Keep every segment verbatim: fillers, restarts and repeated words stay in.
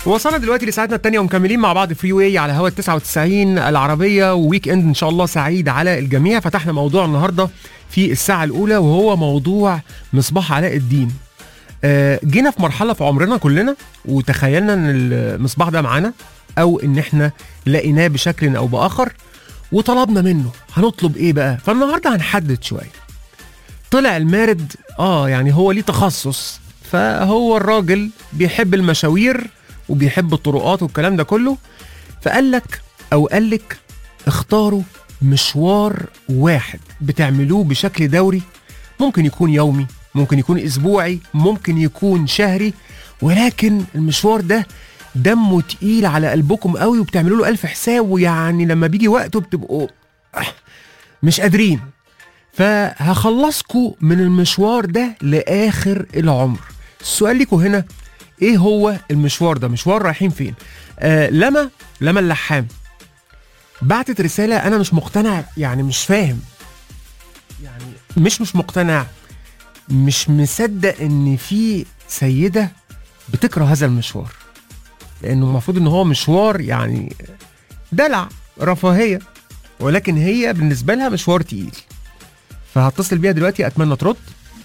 وصلنا دلوقتي لساعتنا الثانية ومكملين مع بعض فري واي على هوا تسعة وتسعين العربية، وويك اند ان شاء الله سعيد على الجميع. فتحنا موضوع النهارده في الساعة الأولى وهو موضوع مصباح علاء الدين. آه جينا في مرحلة في عمرنا كلنا وتخيلنا ان المصباح ده معانا او ان احنا لقيناه بشكل او بآخر وطلبنا منه. هنطلب ايه بقى؟ فالنهارده هنحدد شوية. طلع المارد اه يعني هو ليه تخصص، فهو الراجل بيحب المشاوير وبيحب الطرقات والكلام ده كله، فقال لك او قال لك اختاروا مشوار واحد بتعملوه بشكل دوري، ممكن يكون يومي، ممكن يكون اسبوعي، ممكن يكون شهري، ولكن المشوار ده دمه تقيل على قلبكم قوي وبتعملوا له الف حساب، ويعني لما بيجي وقته بتبقوا مش قادرين. فهخلصكوا من المشوار ده لاخر العمر. السؤال ليكوا هنا، ايه هو المشوار ده؟ مشوار رايحين فين؟ آه لما لما اللحام بعتت رسالة انا مش مقتنع، يعني مش فاهم، يعني مش مش مقتنع، مش مصدق ان في سيدة بتكره هذا المشوار، لانه المفروض ان هو مشوار يعني دلع رفاهية، ولكن هي بالنسبة لها مشوار تقيل. فهتصل بيها دلوقتي، اتمنى ترد.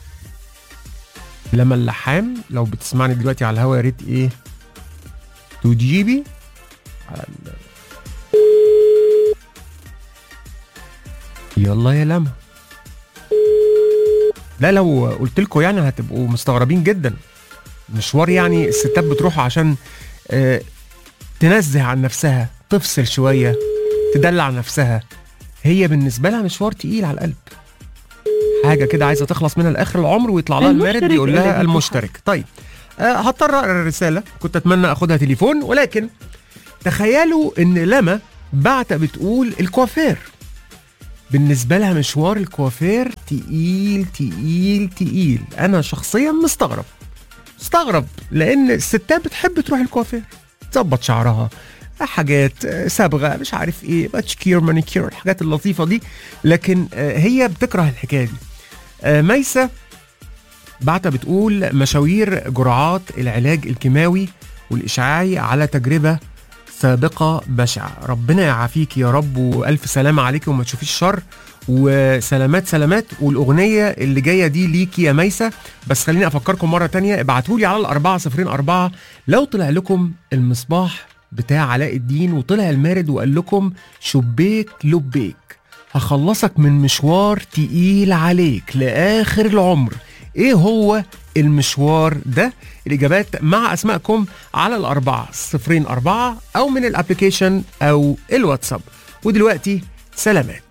لما اللحام لو بتسمعني دلوقتي على الهوا يا ريت ايه تجيبي على ال... يلا يا لما. لا لو قلت لكم يعني هتبقوا مستغربين جدا. مشوار يعني الستات بتروحوا عشان اه تنزه عن نفسها، تفصل شوية، تدلع نفسها. هي بالنسبة لها مشوار تقيل على القلب، حاجة كده عايزة تخلص منها لآخر العمر، ويطلع لها المارد يقول لها المشترك. طيب أه هضطر اقرا الرسالة، كنت اتمنى اخدها تليفون، ولكن تخيلوا ان لما بعت بتقول الكوافير. بالنسبة لها مشوار الكوافير تقيل تقيل تقيل. انا شخصيا مستغرب مستغرب لان الستات بتحب تروح الكوافير، تظبط شعرها، حاجات صبغه مش عارف ايه، باتشكير مانيكير، الحاجات اللطيفه دي، لكن هي بتكره الحكايه دي. ميسة بعتها بتقول مشاوير جرعات العلاج الكيماوي والاشعاعي على تجربه سابقه بشعه. ربنا يعافيك يا رب، والف سلامه عليك وما تشوفيش شر، وسلامات سلامات. والاغنيه اللي جايه دي ليكي يا ميسة، بس خليني افكركم مره تانية، ابعتولي على الاربعة صفرين اربعة لو طلع لكم المصباح بتاع علاء الدين وطلع المارد وقال لكم شبيك لبيك، هخلصك من مشوار تقيل عليك لآخر العمر. ايه هو المشوار ده؟ الإجابات مع أسمائكم على الأربعة صفرين أربعة أو من الابليكيشن أو الواتساب. ودلوقتي سلامات.